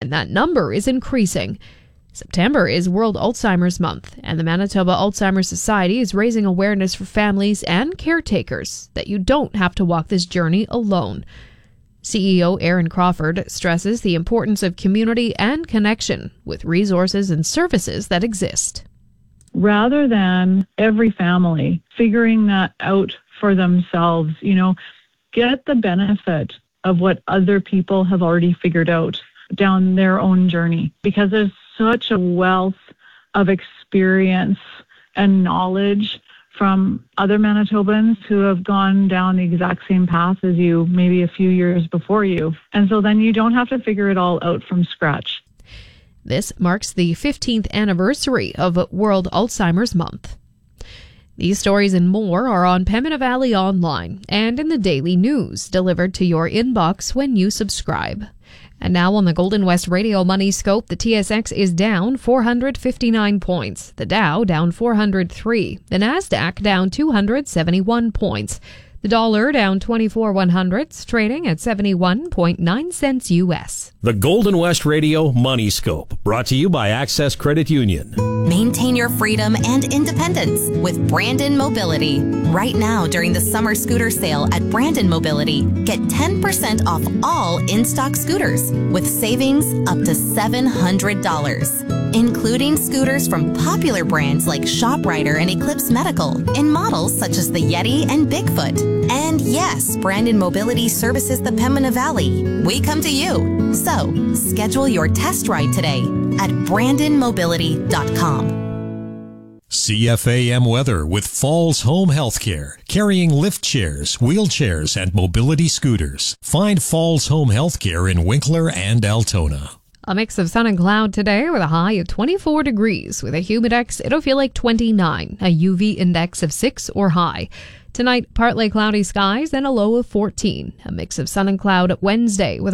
and that number is increasing. September is World Alzheimer's Month, and the Manitoba Alzheimer's Society is raising awareness for families and caretakers that you don't have to walk this journey alone. CEO Aaron Crawford stresses the importance of community and connection with resources and services that exist. Rather than every family figuring that out for themselves, get the benefit of what other people have already figured out down their own journey, because there's such a wealth of experience and knowledge from other Manitobans who have gone down the exact same path as you, maybe a few years before you. And so then you don't have to figure it all out from scratch. This marks the 15th anniversary of World Alzheimer's Month. These stories and more are on Pembina Valley Online and in the daily news delivered to your inbox when you subscribe. And now on the Golden West Radio Money Scope, the TSX is down 459 points, the Dow down 403, the Nasdaq down 271 points, the dollar down 24 100ths, trading at 71.9 cents U.S. The Golden West Radio Money Scope, brought to you by Access Credit Union. Maintain your freedom and independence with Brandon Mobility. Right now, during the summer scooter sale at Brandon Mobility, get 10% off all in-stock scooters with savings up to $700, including scooters from popular brands like ShopRider and Eclipse Medical in models such as the Yeti and Bigfoot. And yes, Brandon Mobility services the Pembina Valley. We come to you. So, schedule your test ride today at brandonmobility.com. CFAM weather with Falls Home Healthcare, carrying lift chairs, wheelchairs, and mobility scooters. Find Falls Home Healthcare in Winkler and Altona. A mix of sun and cloud today with a high of 24 degrees. With a humidex, it'll feel like 29, a UV index of 6 or high. Tonight, partly cloudy skies and a low of 14. A mix of sun and cloud Wednesday with